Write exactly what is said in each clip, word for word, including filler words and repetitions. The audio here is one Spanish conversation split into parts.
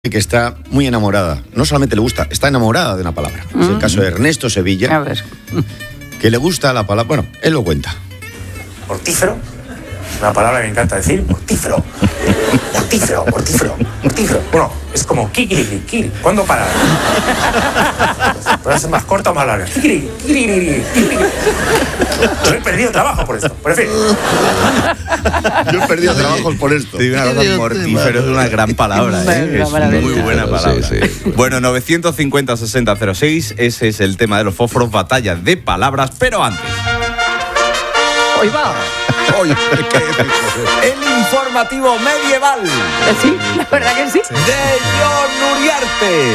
que está muy enamorada. No solamente le gusta, está enamorada de una palabra. Mm. Es el caso de Ernesto Sevilla. A ver. Que le gusta la palabra. Bueno, él lo cuenta. Mortífero. Una palabra que me encanta decir. Mortífero. Mortífero, mortífero, mortífero. Bueno, es como kikiriki, kikiri. ¿Cuándo parar? ¿Puede ser más corta o más larga? Kikiriki, kikiriki, kikiriki. Yo he perdido trabajo por esto. Pero en fin. Yo he perdido trabajo por esto. Sí, una cosa mortífero es una gran palabra, ¿eh? Es muy buena palabra. Sí, sí. Bueno, novecientos cincuenta sesenta cero seis, ese es el tema de los fósforos, batalla de palabras, pero antes. Hoy va. Hoy, el informativo medieval. Sí, la verdad que sí. De Jon Uriarte.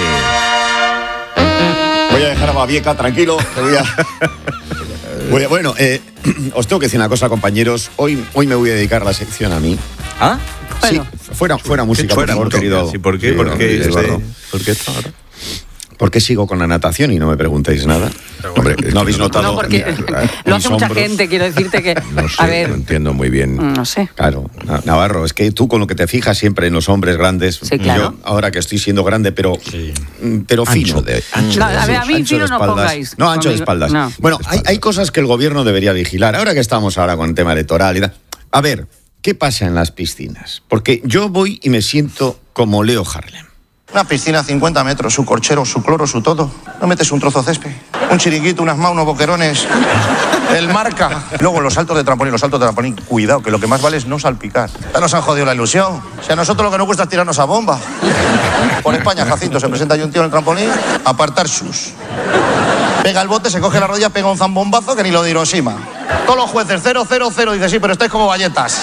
Voy a dejar a Babieca tranquilo. Que voy a... voy a... Bueno, eh, os tengo que decir una cosa, compañeros. Hoy, hoy me voy a dedicar la sección a mí. ¿Ah? Bueno. Sí, fuera, fuera música, fuera, por favor, querido. Sí, ¿por qué? Sí, ¿Por no, qué, este, este, ¿Por qué esto ahora? ¿Por qué sigo con la natación y no me preguntáis nada? Hombre, no habéis notado. No, porque lo hace mucha gente, quiero decirte que. No sé, a ver, no entiendo muy bien. No sé. Claro, Navarro, es que tú con lo que te fijas siempre en los hombres grandes. Sí, claro. Yo, ahora que estoy siendo grande, pero, sí. pero fino. Ancho de, ancho no, de, a ver, a mí ancho fino de no pongáis. No, ancho de conmigo. espaldas. No. Bueno, hay, hay cosas que el gobierno debería vigilar. Ahora que estamos ahora con el tema electoral y tal. A ver, ¿qué pasa en las piscinas? Porque yo voy y me siento como Leo Harlem. Una piscina a cincuenta metros, su corchero, su cloro, su todo. No metes un trozo de césped, un chiringuito, unas maus, unos boquerones, el marca. Luego los saltos de trampolín, los saltos de trampolín, cuidado, que lo que más vale es no salpicar. Ya nos han jodido la ilusión. Si a nosotros lo que nos gusta es tirarnos a bomba. Por España, Jacinto, se presenta ahí un tío en el trampolín, apartar sus. Pega el bote, se coge la rodilla, pega un zambombazo que ni lo de Hiroshima. Todos los jueces, cero, cero, cero, dice sí, pero estáis como galletas.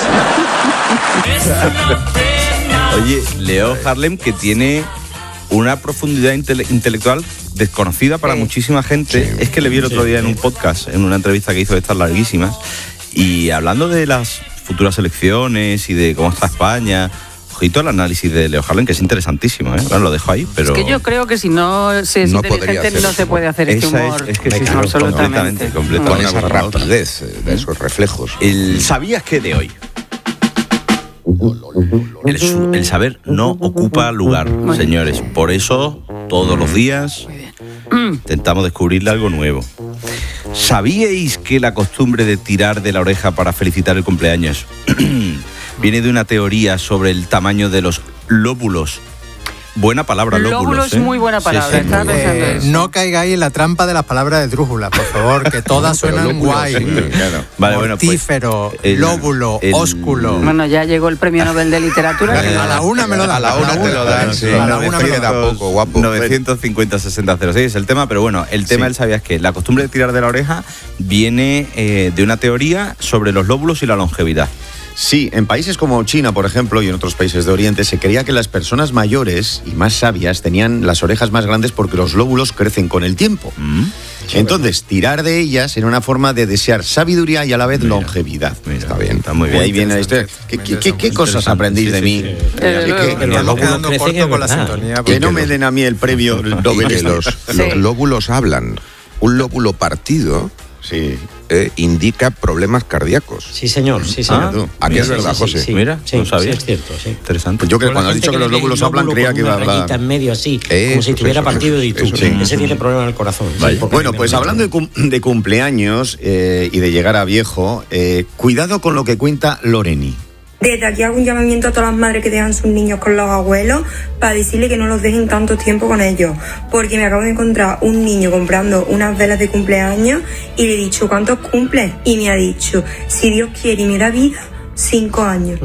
Oye, Leo Harlem, que tiene una profundidad intele- intelectual desconocida para sí. muchísima gente. Sí. Es que le vi el otro día en un podcast, en una entrevista que hizo de estas larguísimas, y hablando de las futuras elecciones y de cómo está España. Ojito al análisis de Leo Harlem, que es interesantísimo, ¿eh? Bueno, lo dejo ahí, pero... Es que yo creo que si no se es no inteligente no se puede hacer este humor. Es, es que sí, claro, absolutamente. Completamente. Con esa rapidez de esos reflejos. El ¿sabías qué de hoy? El, su, el saber no ocupa lugar, señores. Por eso, todos los días intentamos descubrirle algo nuevo. ¿Sabíais que la costumbre de tirar de la oreja para felicitar el cumpleaños viene de una teoría sobre el tamaño de los lóbulos? Buena palabra, lóbulos. Lóbulos, ¿eh? muy buena palabra. Sí, sí, Estaba muy pensando Eh, eso. no caigáis en la trampa de las palabras de drújula, por favor, que todas suenan lóbulos, guay. sí, claro. Vale, bueno, pues, Mortífero, el- lóbulo, el- ósculo. Bueno, ya llegó el premio Nobel de Literatura. Vale, a la una me lo dan. A la una te lo dan, sí. A la una me lo Queda dan. poco, guapo. novecientos cincuenta sesenta cero seis es el tema, pero bueno, el tema Sí. del ¿sabías qué? La costumbre de tirar de la oreja viene eh, de una teoría sobre los lóbulos y la longevidad. Sí, en países como China, por ejemplo, y en otros países de Oriente, se creía que las personas mayores y más sabias tenían las orejas más grandes porque los lóbulos crecen con el tiempo. ¿Mm? Entonces, tirar de ellas era una forma de desear sabiduría y a la vez Mira, longevidad. Mira, Está bien. Está muy De bien. ahí viene la historia. ¿Qué, qué, qué, qué cosas aprendís de mí? Desde Que- luego. que- Nos vamos quedando crecen, corto es con la verdad. sintonía. que porque no los- me den a mí el premio Y que Nobel. los, Sí. los lóbulos hablan. Un lóbulo partido Sí. eh, indica problemas cardíacos. Sí, señor, sí, señor. Ah, tú. Aquí es Sí, verdad, sí, José. sí, sí. Mira, sí, no sabía. sí, es cierto, sí. Interesante. Pues yo que Con la cuando has gente dicho que los cree lóbulos el hablan, lóbulo creía con que iba a una hablar. rayita en medio así, Eso, como si estuviera eso, partido eso, y tú. eso, Sí. sí. Ese tiene problema en el corazón. sí, Vaya. porque Bueno, tiene pues un- hablando de, cum- de cumpleaños eh, y de llegar a viejo, eh, cuidado con lo que cuenta Loreni. Desde aquí hago un llamamiento a todas las madres que dejan sus niños con los abuelos para decirle que no los dejen tanto tiempo con ellos. Porque me acabo de encontrar un niño comprando unas velas de cumpleaños y le he dicho, ¿cuántos cumples? Y me ha dicho, si Dios quiere y me da vida, cinco años.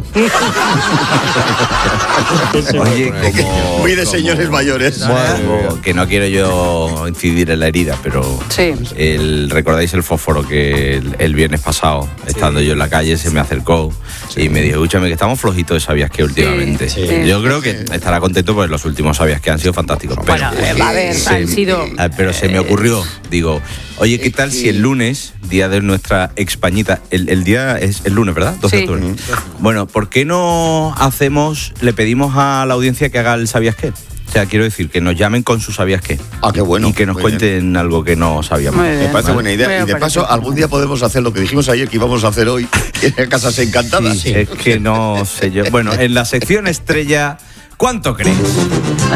Oye, como... Muy de como- señores mayores. Bueno, que no quiero yo incidir en la herida, pero Sí. el, ¿recordáis el fósforo que el, el viernes pasado, estando yo en la calle, se me acercó y me dijo, escúchame, que estamos flojitos de ¿sabías qué? Últimamente. Sí. Yo creo que estará contento porque los últimos ¿sabías qué? Han sido fantásticos. Pero, Bueno, eh, a ver, se- han sido... ah, pero se me ocurrió, digo, oye, ¿qué tal si el lunes, día de nuestra Expañita, el, el día es el lunes, ¿verdad? doce de Sí. octubre. Bueno, ¿por qué no hacemos, le pedimos a la audiencia que haga el ¿sabías qué? O sea, quiero decir, que nos llamen con su ¿sabías qué? Ah, qué bueno. Y que nos Muy cuenten bien. algo que no sabíamos. Muy bien. Me parece Vale. buena idea. Me Y de parece paso, algún día podemos hacer lo que dijimos ayer que íbamos a hacer hoy en Casas Encantadas. Es que no sé yo. Bueno, en la sección estrella ¿Cuánto crees?